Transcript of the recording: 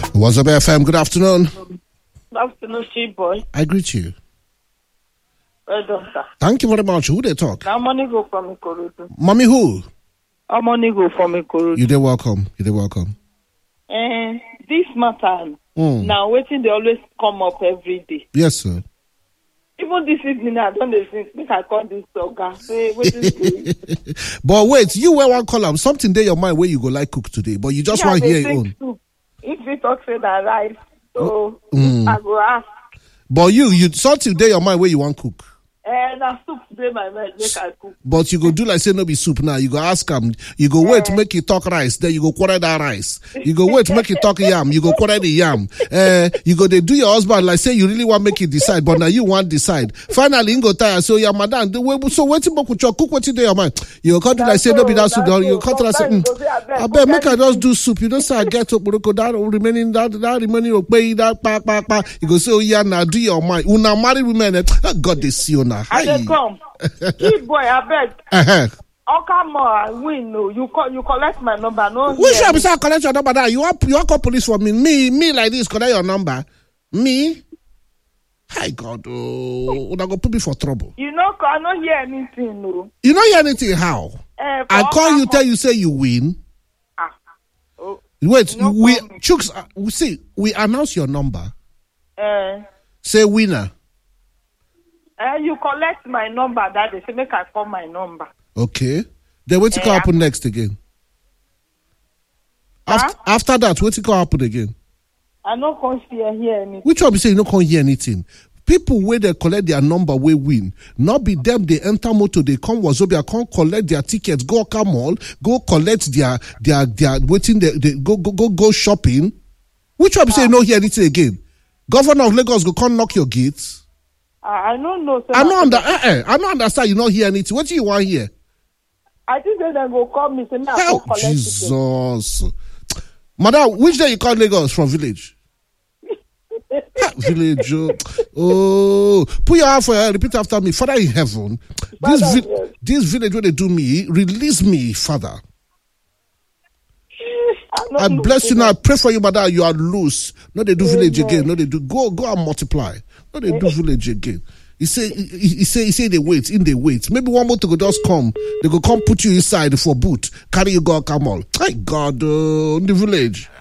What's up, FM? Good afternoon. Good afternoon, Chief Boy. I greet you. Well done, sir. Thank you very much. Who they talk? Now, money go from Ikorodu. Mommy who? Our money go from Ikorodu. You dey welcome. You dey welcome. This matter, now waiting, they always come up every day. Yes, sir. Even this evening, I don't think I call this guy. Say, what is doing? But wait, you wear one column. Something there your mind where you go like cook today, but you just want to hear your own. Soup. If we talk say that rice, so I go ask. But you something there your mind where you want cook. Now soup today my mind make I cook. But you go do like say no be soup now. You go ask him. You go wait to make you talk rice. Then you go quarter that rice. You go wait to make you talk yam. You go quarter the yam. You go they do your husband like say you really want make you decide, but now you want decide. Finally, you go tire. So your madam. So waiting for cook what you do your mind. You go come to like say no be that soup. You go come to like say I bet make I just do soup. You don't say I get up that remaining that remaining pay that pa. You go say oh yeah now do your mind. Una married women. God they see you now. I dey come. Chief Boy, I beg. Okamo, win no. You collect my number. No. Which one say I collect your number now? You want call police for me? Me like this collect your number? Me? Hi God, una go put me for trouble. You know, I don't hear anything, no. You don't hear anything how? I call you, tell you say you win. Wait, we Chooks, see, we announce your number. Say winner. You collect my number that day, so make I call my number. Okay. Then what will happen next again? After that, what will happen again? I no can't hear anything. Which one be say you no can't hear anything? People where they collect their number will win. Not be them, they enter motor, they come Wazobia, come collect their tickets, go Kamol, go collect their waiting, they go shopping. Which one be say you no hear anything again? Governor of Lagos go come knock your gates. I don't know. I don't understand. You don't hear anything. What do you want here? I think they go call me. Say, go collect Jesus. Madam, which day you call Lagos from village? Village. Oh, put your hand for your repeat after me. Father in heaven, this village where they do me, release me, Father. I bless you now. I pray for you, madam. You are loose. No, they do village again. No, they do go and multiply. No, they do village again. He say they wait. Maybe one more to go just come. They go come put you inside for boot. Carry you go come on. Thank God in the village.